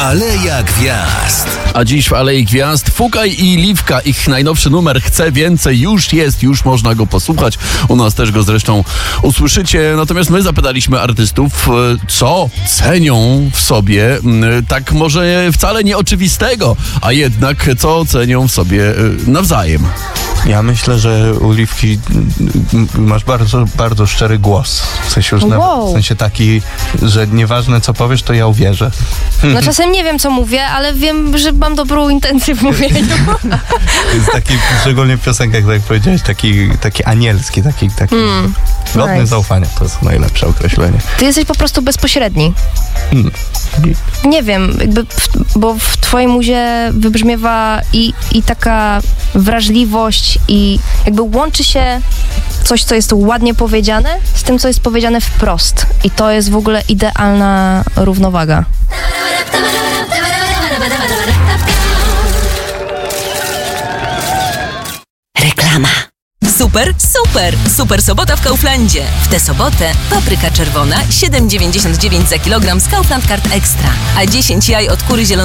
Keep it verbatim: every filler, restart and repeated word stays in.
Aleja Gwiazd. A dziś w Alei Gwiazd Fugaj i Liwka. Ich najnowszy numer Chcę Więcej już jest, już można go posłuchać. U nas też go zresztą usłyszycie. Natomiast my zapytaliśmy artystów, co cenią w sobie, tak może wcale nieoczywistego, a jednak co cenią w sobie nawzajem. Ja myślę, że u Liwki masz bardzo, bardzo szczery głos. W sensie, już wow. w sensie taki, że nieważne co powiesz, to ja uwierzę. No czasem nie wiem, co mówię, ale wiem, że mam dobrą intencję w mówieniu. Jest taki, szczególnie w piosenkach, tak jak powiedziałeś, taki, taki anielski, taki, taki Mm, godny nice. zaufania. To jest najlepsze określenie. Ty jesteś po prostu bezpośredni. Hmm. Nie wiem, jakby, w, bo w twojej muzie wybrzmiewa i, i taka wrażliwość i jakby łączy się coś, co jest ładnie powiedziane z tym, co jest powiedziane wprost. I to jest w ogóle idealna równowaga. Reklama. Super, super, super sobota w Kauflandzie. W tę sobotę papryka czerwona siedem dziewięćdziesiąt dziewięć za kilogram z Kaufland Card Extra, a dziesięć jaj od kury zielonej